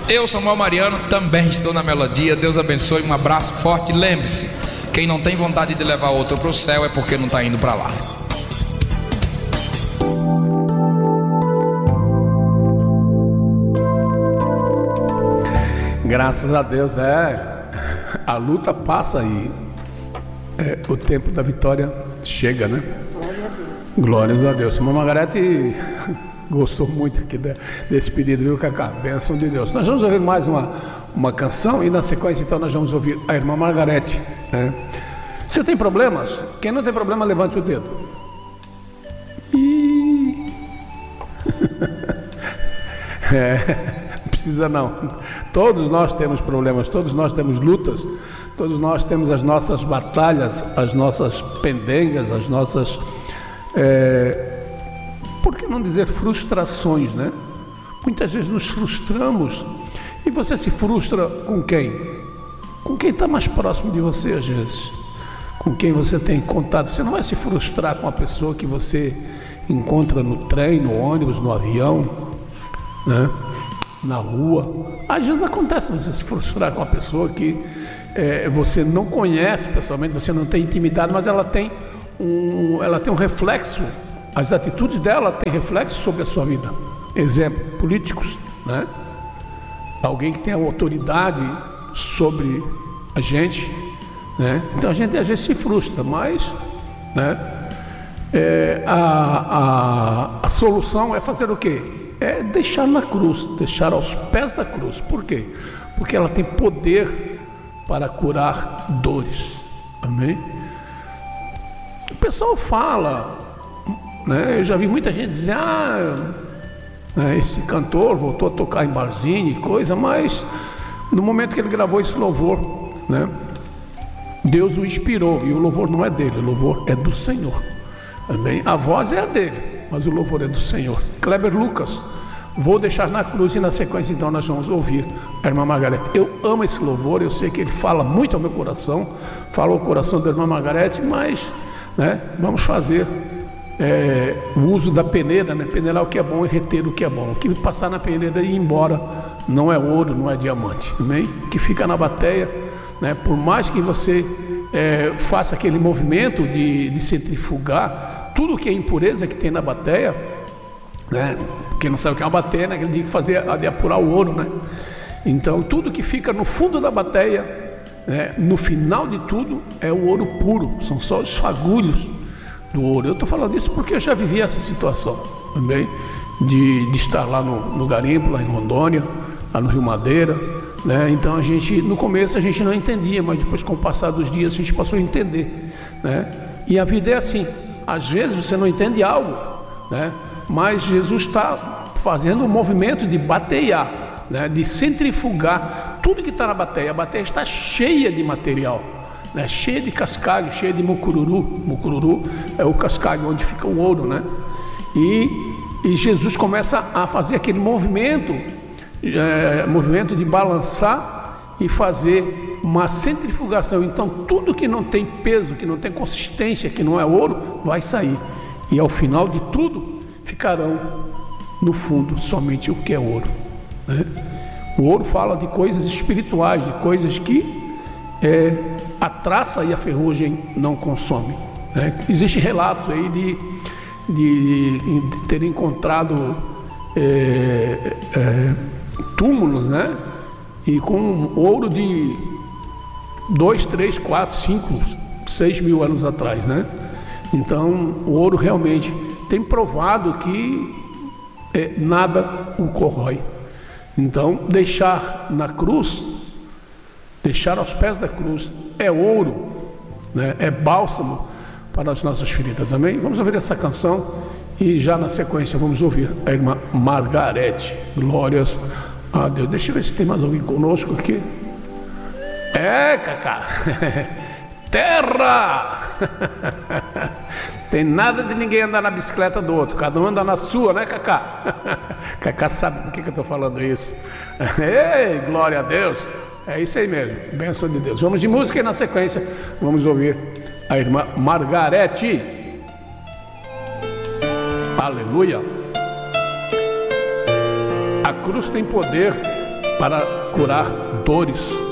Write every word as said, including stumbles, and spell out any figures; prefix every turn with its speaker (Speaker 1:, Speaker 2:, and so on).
Speaker 1: Eu, Samuel Mariano, também estou na melodia. Deus abençoe, um abraço forte. Lembre-se, quem não tem vontade de levar outro para o céu é porque não está indo para lá.
Speaker 2: Graças a Deus, é, a luta passa e é, o tempo da vitória chega, né? Glórias a Deus. Irmã Margarete gostou muito aqui desse pedido, viu, Cacá? Bênção de Deus. Nós vamos ouvir mais uma, uma canção e na sequência então nós vamos ouvir a irmã Margarete, né? Você tem problemas? Quem não tem problema, levante o dedo. E... é... Precisa não. Todos nós temos problemas, todos nós temos lutas, todos nós temos as nossas batalhas, as nossas pendengas, as nossas, é, por que não dizer frustrações, né? Muitas vezes nos frustramos. E você se frustra com quem? Com quem está mais próximo de você às vezes, com quem você tem contato. Você não vai se frustrar com a pessoa que você encontra no trem, no ônibus, no avião, né? Na rua. Às vezes acontece você se frustrar com uma pessoa que é, você não conhece pessoalmente, você não tem intimidade, mas ela tem um, ela tem um reflexo, as atitudes dela têm reflexo sobre a sua vida. Exemplo, políticos, né? Alguém que tem autoridade sobre a gente, né? Então a gente às vezes se frustra, mas, né? É, a, a, a solução é fazer o quê? É deixar na cruz, deixar aos pés da cruz. Por quê? Porque ela tem poder para curar dores. Amém? O pessoal fala, né? Eu já vi muita gente dizer, ah, né, esse cantor voltou a tocar em barzinho e coisa, mas no momento que ele gravou esse louvor, né, Deus o inspirou, e o louvor não é dele, o louvor é do Senhor. Amém? A voz é a dele, mas o louvor é do Senhor. Kleber Lucas, vou deixar na cruz, e na sequência então nós vamos ouvir a irmã Margarete. Eu amo esse louvor, eu sei que ele fala muito ao meu coração, fala ao coração da irmã Margarete, mas, né, vamos fazer é, o uso da peneira, né, peneirar o que é bom e reter o que é bom. O que passar na peneira e ir embora não é ouro, não é diamante. Amém? O que fica na bateia, né, por mais que você é, faça aquele movimento de, de centrifugar, tudo que é impureza que tem na bateia, né? Quem não sabe o que é uma bateia, né? De fazer, de apurar o ouro, né? Então tudo que fica no fundo da bateia, né, no final de tudo, é o ouro puro, são só os fagulhos do ouro. Eu estou falando isso porque eu já vivi essa situação também, de, de estar lá no, no garimpo, lá em Rondônia, lá no Rio Madeira, né? Então a gente, no começo a gente não entendia, mas depois com o passar dos dias a gente passou a entender, né? E a vida é assim. Às vezes você não entende algo, né? Mas Jesus está fazendo um movimento de batear, né? De centrifugar tudo que está na bateia. A bateia está cheia de material, né? Cheia de cascalho, cheia de mucururu. Mucururu é o cascalho onde fica o ouro, né? E, e Jesus começa a fazer aquele movimento, é, movimento de balançar e fazer uma centrifugação. Então tudo que não tem peso, que não tem consistência, que não é ouro, vai sair, e ao final de tudo ficarão no fundo somente o que é ouro, né? O ouro fala de coisas espirituais, de coisas que é, a traça e a ferrugem não consomem, né? Existem relatos aí de, de, de ter encontrado é, é, túmulos, né? E com ouro de dois, três, quatro, cinco, seis mil anos atrás, né? Então o ouro realmente tem provado que é, nada o corrói. Então deixar na cruz, deixar aos pés da cruz é ouro, né? É bálsamo para as nossas feridas. Amém? Vamos ouvir essa canção e já na sequência vamos ouvir a irmã Margarete. Glórias a Deus. Deixa eu ver se tem mais alguém conosco aqui. É, Cacá. Terra! Tem nada de ninguém andar na bicicleta do outro, cada um anda na sua, né, Cacá? Cacá sabe por que, que eu estou falando isso. Ei, glória a Deus! É isso aí mesmo, bênção de Deus. Vamos de música e na sequência vamos ouvir a irmã Margarete. Aleluia! A cruz tem poder para curar dores,